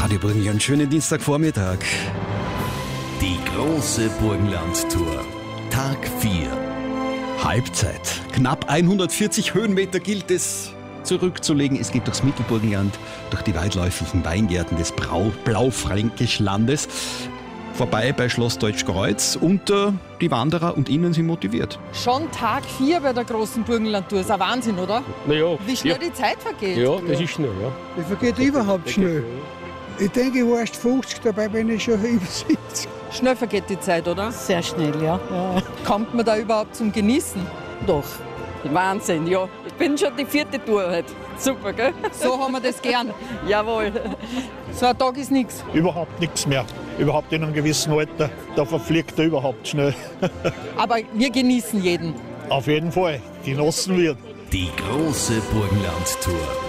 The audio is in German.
Radio Burgenland, schönen Dienstagvormittag. Die große Burgenland-Tour, Tag 4. Halbzeit. Knapp 140 Höhenmeter gilt es zurückzulegen. Es geht durchs Mittelburgenland, durch die weitläufigen Weingärten des Blaufränkischlandes. Vorbei bei Schloss Deutschkreuz und die Wanderer und Ihnen sind motiviert. Schon Tag 4 bei der großen Burgenland-Tour. Ist ein Wahnsinn, oder? Naja, Wie schnell die Zeit vergeht. ja, das ist schnell, ja. Die vergeht überhaupt schnell. Ich denke, ich war erst 50, dabei bin ich schon über 70. Schnell vergeht die Zeit, oder? Sehr schnell, ja. Kommt man da überhaupt zum Genießen? Doch. Wahnsinn, ja. Ich bin schon die 4. Tour heute. Super, gell? So haben wir das gern. Jawohl. So ein Tag ist nichts. Überhaupt nichts mehr. Überhaupt in einem gewissen Alter, da verfliegt er überhaupt schnell. Aber wir genießen jeden. Auf jeden Fall, genossen wird. Die große Burgenland-Tour.